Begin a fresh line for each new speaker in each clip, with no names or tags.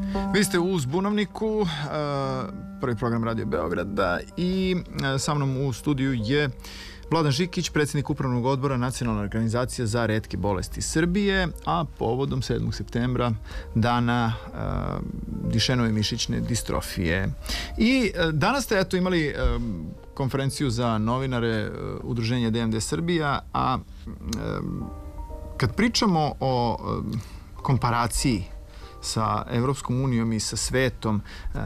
Vi ste u Zbunovniku, prvi program Radio Beograda, i sa mnom u studiju je Vladan Žikić, predsjednik Upravnog odbora Nacionalne organizacije za retke bolesti Srbije, a povodom 7. septembra, dana Dušenove mišićne distrofije. I danas ste imali konferenciju za novinare Udruženja DMD Srbija, a kad pričamo o komparaciji sa Evropskom unijom i sa svetom,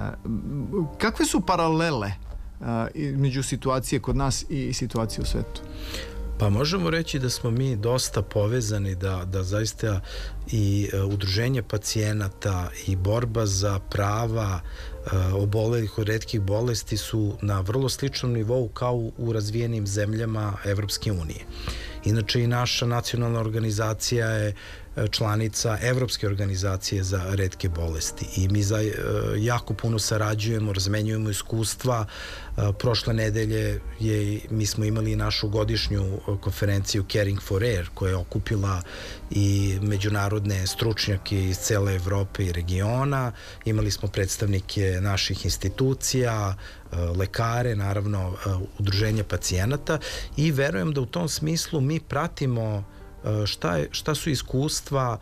kakve su paralele među situacije kod nas i situacije u svetu?
Pa možemo reći da smo mi dosta povezani, da zaista i udruženje pacijenata i borba za prava obolelih od retkih bolesti su na vrlo sličnom nivou kao u razvijenim zemljama Evropske unije. Inače, i naša nacionalna organizacija je članica Evropske organizacije za retke bolesti i mi jako puno sarađujemo, razmenjujemo iskustva. Prošle nedelje mi smo imali našu godišnju konferenciju Caring for Rare, koja je okupila i međunarodne stručnjake iz cele Evrope i regiona. Imali smo predstavnike naših institucija, lekare, naravno udruženja pacijenata, i verujem da u tom smislu mi pratimo šta su iskustva,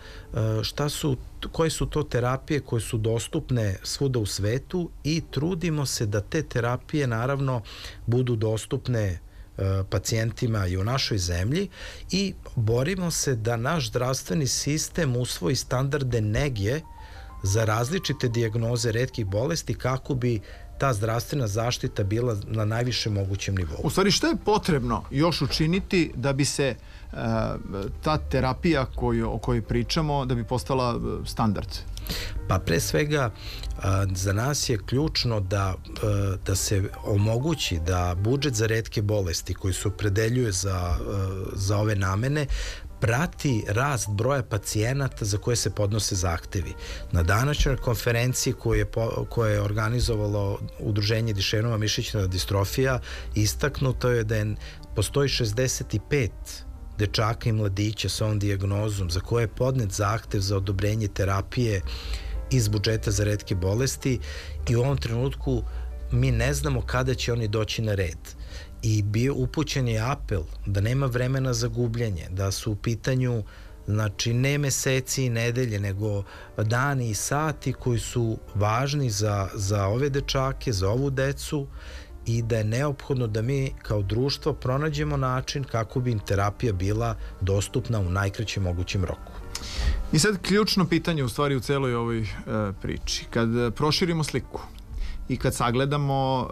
koje su to terapije koje su dostupne svuda u svetu, i trudimo se da te terapije naravno budu dostupne pacijentima i u našoj zemlji, i borimo se da naš zdravstveni sistem usvoji standarde nege za različite dijagnoze retkih bolesti kako bi ta zdravstvena zaštita bila na najvišem mogućem nivou.
U stvari, što je potrebno još učiniti da bi se ta terapija o kojoj pričamo, da bi postala standard?
Pa pre svega za nas je ključno da se omogući da budžet za retke bolesti koji se opredeljuje za ove namene prati rast broja pacijenata za koje se podnose zahtevi. Na današnjoj konferenciji koje je organizovalo Udruženje Dušenova mišićna distrofija, istaknuto je da postoji 65 dečaka i mladića sa ovom dijagnozom za koje je podnet zahtev za odobrenje terapije iz budžeta za retke bolesti, i u ovom trenutku mi ne znamo kada će oni doći na red. I upućen je apel da nema vremena za gubljenje, da su u pitanju, znači, ne meseci i nedelje, nego dani i sati koji su važni za ove dečake, za ovu decu, i da je neophodno da mi kao društvo pronađemo način kako bi im terapija bila dostupna u najkraćem mogućem roku.
I sad ključno pitanje u stvari u celoj ovoj priči. Kad proširimo sliku i kad sagledamo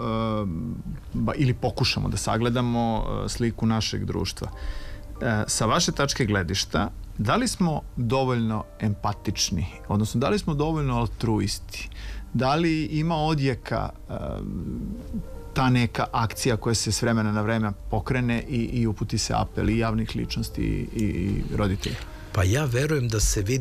ili pokušamo da sagledamo sliku našeg društva, sa vaše tačke gledišta, da li smo dovoljno empatični, odnosno da li smo dovoljno altruisti, da li ima odjeka ta neka akcija koja se s vremena na vreme pokrene i uputi se apel i javnih ličnosti i roditelja?
Pa ja verujem da se vidi